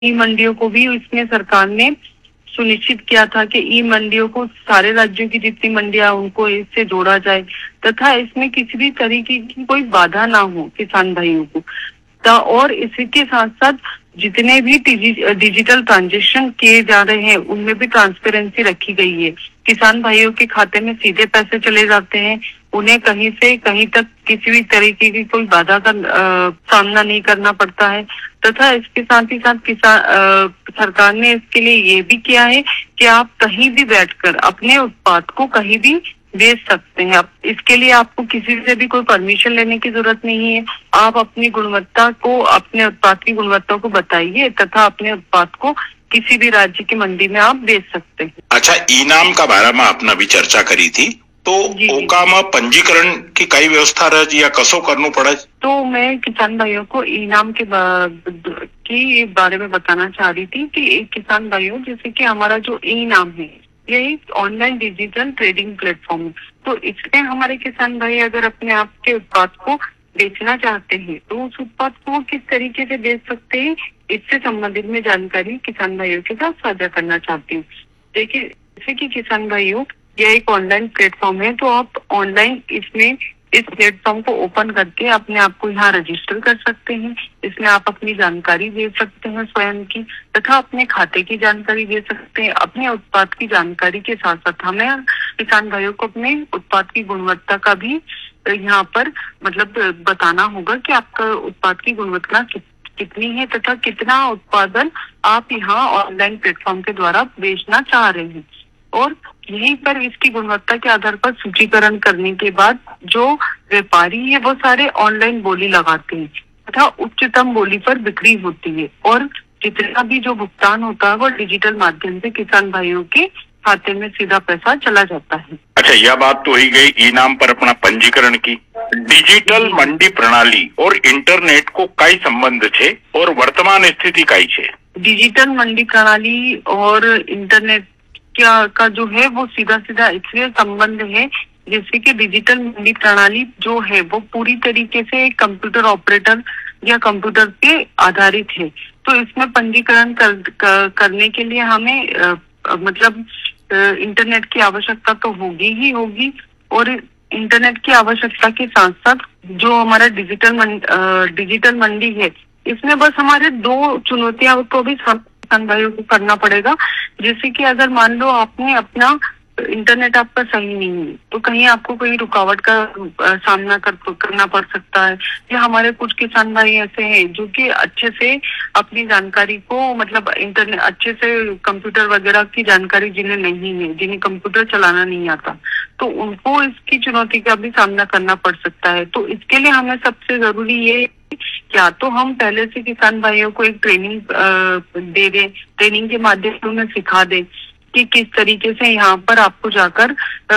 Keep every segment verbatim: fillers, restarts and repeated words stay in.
ई मंडियों को भी इसमें सरकार ने सुनिश्चित किया था कि ई मंडियों को सारे राज्यों की जितनी मंडियां उनको इससे जोड़ा जाए तथा इसमें किसी भी तरीके की कोई बाधा ना हो किसान भाइयों को। और इसी के साथ साथ जितने भी डिजिटल ट्रांजेक्शन किए जा रहे हैं उनमें भी ट्रांसपेरेंसी रखी गई है। किसान भाइयों के खाते में सीधे पैसे चले जाते हैं, उन्हें कहीं से कहीं तक किसी भी तरीके की कोई बाधा का सामना नहीं करना पड़ता है। तथा इसके साथ ही साथ किसान सरकार ने इसके लिए ये भी किया है कि आप कहीं भी बैठकर अपने उत्पाद को कहीं भी बेच सकते हैं। अब इसके लिए आपको किसी से भी कोई परमिशन लेने की जरूरत नहीं है। आप अपनी गुणवत्ता को, अपने उत्पाद की गुणवत्ता को बताइए तथा अपने उत्पाद को किसी भी राज्य की मंडी में आप बेच सकते हैं। अच्छा, इनाम का बारे में आपने अभी चर्चा करी थी, तो ओकामा पंजीकरण की कई व्यवस्था रही या कसो करना पड़े? तो मैं किसान भाइयों को इनाम के की बारे में बताना चाह रही थी कि किसान भाइयों, जैसे कि हमारा जो इनाम है ये एक ऑनलाइन डिजिटल ट्रेडिंग प्लेटफॉर्म है। तो इसमें हमारे किसान भाई अगर अपने आप के उत्पाद को बेचना चाहते हैं तो उस उत्पाद को किस तरीके से बेच सकते हैं, इससे संबंधित में जानकारी किसान भाइयों के साथ साझा करना चाहती हूँ। देखिए, जैसे कि किसान भाइयों, यह एक ऑनलाइन प्लेटफॉर्म है, तो आप ऑनलाइन इसमें इस प्लेटफॉर्म को ओपन करके अपने आप को यहाँ रजिस्टर कर सकते हैं। इसमें आप अपनी जानकारी दे सकते हैं स्वयं की, तथा अपने खाते की जानकारी दे सकते हैं। अपने उत्पाद की जानकारी के साथ साथ हमें किसान भाइयों को अपने उत्पाद की गुणवत्ता का भी यहाँ पर मतलब बताना होगा कि आपका उत्पाद की गुणवत्ता कि, कितनी है तथा कितना उत्पादन आप यहाँ ऑनलाइन प्लेटफॉर्म के द्वारा बेचना चाह रहे हैं। और यहीं पर इसकी गुणवत्ता के आधार पर सूचीकरण करने के बाद जो व्यापारी है वो सारे ऑनलाइन बोली लगाते हैं तथा उच्चतम बोली पर बिक्री होती है और जितना भी जो भुगतान होता है वो डिजिटल माध्यम से किसान भाइयों के खाते में सीधा पैसा चला जाता है। अच्छा, यह बात तो ही गई इनाम पर अपना पंजीकरण की। डिजिटल मंडी प्रणाली और इंटरनेट को कई संबंध छे और वर्तमान स्थिति कई छे? डिजिटल मंडी प्रणाली और इंटरनेट क्या का जो है वो सीधा सीधा इसलिए संबंध है जैसे कि डिजिटल मंडी प्रणाली जो है वो पूरी तरीके से कंप्यूटर ऑपरेटर या कंप्यूटर पे आधारित है। तो इसमें पंजीकरण कर, कर, करने के लिए हमें आ, आ, मतलब आ, इंटरनेट की आवश्यकता तो होगी ही होगी और इंटरनेट की आवश्यकता के साथ साथ जो हमारा डिजिटल मंडी, डिजिटल मंडी है इसमें बस हमारे दो चुनौतियां को भी किसान भाइयों को करना पड़ेगा। जैसे कि अगर मान लो आपने अपना इंटरनेट आपका सही नहीं है तो कहीं आपको कोई रुकावट का सामना कर, करना पड़ सकता है। या हमारे कुछ किसान भाई ऐसे हैं जो कि अच्छे से अपनी जानकारी को मतलब इंटरनेट अच्छे से कंप्यूटर वगैरह की जानकारी जिन्हें नहीं है, जिन्हें कंप्यूटर चलाना नहीं आता, तो उनको इसकी चुनौती का भी सामना करना पड़ सकता है। तो इसके लिए हमें सबसे जरूरी ये क्या तो हम पहले से किसान भाइयों को एक ट्रेनिंग दे दें, ट्रेनिंग के माध्यम से उन्हें सिखा दें कि किस तरीके से यहाँ पर आपको जाकर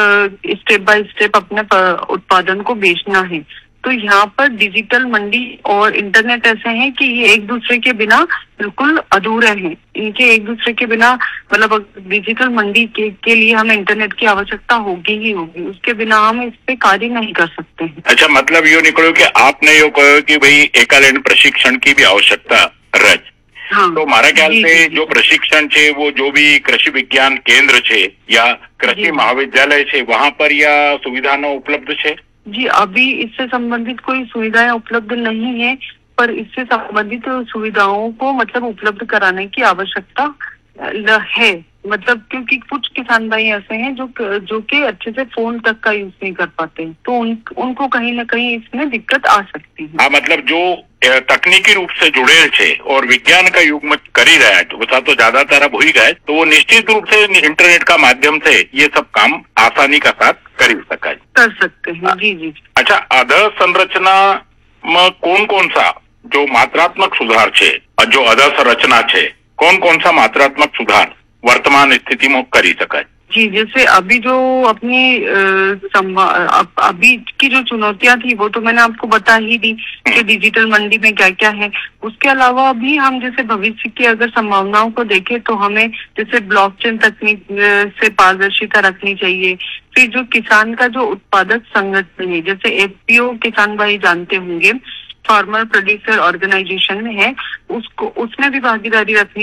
स्टेप बाय स्टेप अपने उत्पादन को बेचना है। तो यहाँ पर डिजिटल मंडी और इंटरनेट ऐसे हैं कि ये एक दूसरे के बिना बिल्कुल अधूरे हैं। इनके एक दूसरे के बिना मतलब डिजिटल मंडी के, के लिए हमें इंटरनेट की आवश्यकता होगी ही होगी, उसके बिना हम इस पे कार्य नहीं कर सकते हैं। अच्छा, मतलब यो निकलो कि आपने यो कहो कि भाई एकालेन प्रशिक्षण की भी आवश्यकता रहे। हाँ, तो हमारा ख्याल से जो प्रशिक्षण छे वो जो भी कृषि विज्ञान केंद्र छे या कृषि महाविद्यालय छे वहाँ पर या सुविधा न उपलब्ध छे? जी, अभी इससे संबंधित कोई सुविधाएं उपलब्ध नहीं है, पर इससे संबंधित सुविधाओं को मतलब उपलब्ध कराने की आवश्यकता है। मतलब क्योंकि कुछ किसान भाई ऐसे हैं जो जो कि अच्छे से फोन तक का यूज नहीं कर पाते, तो उन, उनको कहीं ना कहीं इसमें दिक्कत आ सकती है। हाँ, मतलब जो तकनीकी रूप से जुड़े छे और विज्ञान का युग में करी रहा है तो तो ज्यादातर अब हो ही गए, तो वो निश्चित रूप से इंटरनेट का माध्यम से ये सब काम आसानी का साथ कर सका कर सकते हैं। जी जी। अच्छा, अधर संरचना में कौन कौन सा जो मात्रात्मक सुधार छे और जो अधर संरचना छे कौन कौन सा मात्रात्मक सुधार वर्तमान स्थिति में करी सकाय? जी, जैसे अभी जो अपनी आ, अभी की जो चुनौतियां थी वो तो मैंने आपको बता ही दी कि डिजिटल मंडी में क्या क्या है। उसके अलावा भी हम जैसे भविष्य की अगर संभावनाओं को देखें तो हमें जैसे ब्लॉकचेन तकनीक से पारदर्शिता रखनी चाहिए। फिर जो किसान का जो उत्पादक संगठन है जैसे एफपीओ किसान भाई जानते होंगे फार्मर प्रोड्यूसर ऑर्गेनाइजेशन में है, उसको उसमें भी भागीदारी रखनी